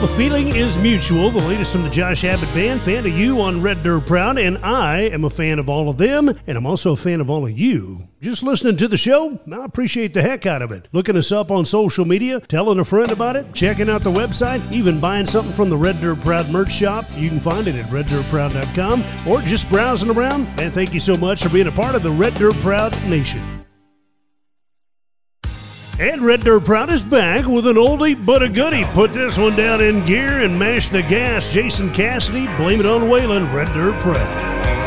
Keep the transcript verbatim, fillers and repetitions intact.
the feeling is mutual. The latest from the Josh Abbott Band. Fan of you on Red Dirt Proud, and I am a fan of all of them, and I'm also a fan of all of you. Just listening to the show, I appreciate the heck out of it. Looking us up on social media, telling a friend about it, checking out the website, even buying something from the Red Dirt Proud merch shop. You can find it at red dirt proud dot com or just browsing around. And thank you so much for being a part of the Red Dirt Proud Nation. And Red Dirt Proud is back with an oldie but a goodie. Put this one down in gear and mash the gas. Jason Cassidy, Blame It on Waylon, Red Dirt Proud.